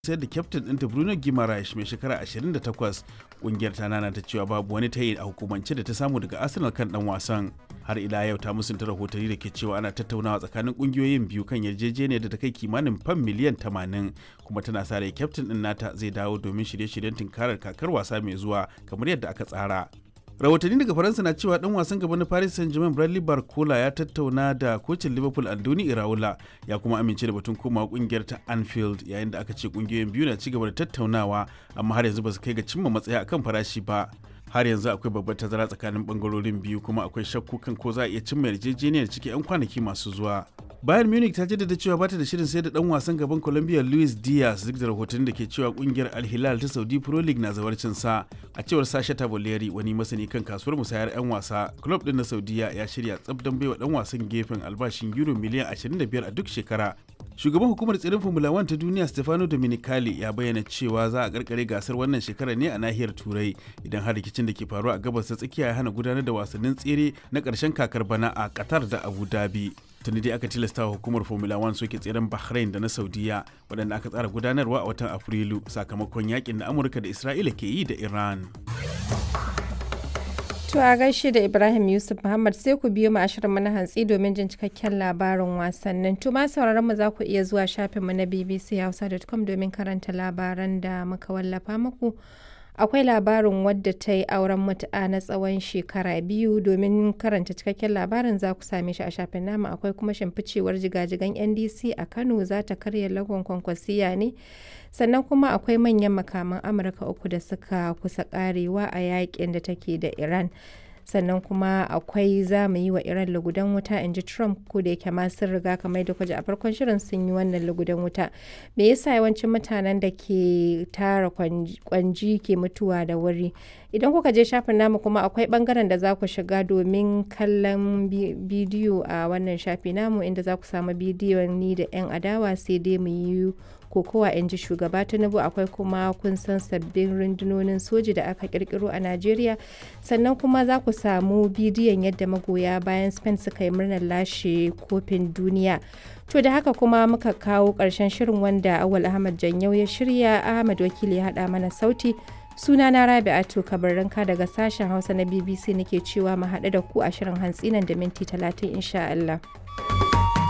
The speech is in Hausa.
sayar da kyaftin ɗinta Bruno Guimaraes mai shekara 28. Ƙungiyar ta nana ta cewa babu wani tayi a hukumance da ta samu daga Arsenal kan ɗan wasan. Har ila yau ta musunta rahotanni da ke cewa ana tattaunawa tsakanin ƙungiyoyin biyu kan yarjejeniyar da ta kai kimanin fam miliyan 80, kuma tana sa rai kyaftin ɗin nata zai dawo domin shirye-shiryen tunkarar kakar wasa mai zuwa kamar yadda aka tsara. Rahotanni daga Faransa na cewa dan wasan gaba na Paris Saint-Germain Bradley Barcola ya tattauna da kocin Liverpool Andoni Iraola ya kuma amince da batun komawa kungiyar ta Anfield, yayin da aka ce kungiyoyin biyu na cigaba da tattaunawa amma har yanzu ba su kai ga cimma matsaya akan farashi ba. Har yanzu akwai babbar tazara tsakanin bangarorin biyu kuma akwai shakku kan ko za a iya cimma yarjejeniyar cikin 'yan kwanaki masu zuwa. Bayern Munich ta jaddada cewa bata da shirin sayar da dan wasan gaban Colombia Luis Diaz duk da rahotannin da ke cewa kungiyar Al Hilal ta Saudi Pro League na zawarcin sa. A cewar Sasha Tavoleri, wani masani kan kasuwar musayar 'yan wasa, club din na Saudiya ya shirya tsab don baiwa dan wasan gefen albashin euro miliyan 25 a duk shekara. Shugaban hukumar tsirin Formula 1 ta duniya Stefano Domenicali ya bayyana cewa za a karkare gasar wannan shekarar ne a nahiyar Turai idan har rikicin da ke faruwa a gabas ta tsakiya ya hana gudanar da wasannin tsere na ƙarshen kakar bana a Qatar da Abu Dhabi. Tuni dai aka tilasta wa hukumar Formula 1 soke tseren Bahrain da na Saudiya waɗanda aka tsara gudanarwa a watan Afrilu sakamakon yakin da Amurka da Isra'ila ke yi da Iran. To a gaishe da Ibrahim Yusuf Muhammad, sai ku biyo mu a shirin na hantsi domin jin cikakken labarin wasannin. To ma sauraron mu za ku iya zuwa shafin mu na bbchausa.com domin karanta labaran da muka wallafa muku. Akwai labarin wadda ta yi auren mutu'a na tsawon shekara 2. Domin karanta cikakken labarin za ku same shi a shafin namu. Akwai kuma shimficewar jigajigan NDC a Kano za ta karya lagon kwankwasiya ne. Sannan kuma akwai manyan makaman Amurka 3 da suka kusa karewa a yakin da take da Iran. Sannan kuma akwai za mu yi wa Iran lugudan wuta, in ji Trump, ko da yake ma sun riga kamar da kwaje a farkon shirin sun yi wannan lugudan wuta. Me yasa yawancin mutanen da ke tara kwanji ke mutuwa da wuri? Idan kuka je shafin namu kuma akwai bangaren da za ku shiga domin kallon bidiyo a wannan shafi namu, inda za ku samu bidiyon ni da 'yan adawa sai dai mu yi kokowa, in ji shugaba Tinubu. Akwai kuma kun san sabbin rundunonin soji da aka kirkiro a Najeriya. Sannan kuma za ku samu bidiyon yadda magoya bayan Spain suka yi murnar lashe kofin duniya. To da haka kuma muka kawo ƙarshen shirin wanda Awal Ahmad Janyau ya shirya, Ahmad Wakili ya haɗa mana sauti. Sunana Rabi'atu Kabarranka daga sashen Hausa na BBC nake cewa mu haɗu da ku a shirin hantsi nan da minti 30 insha Allah.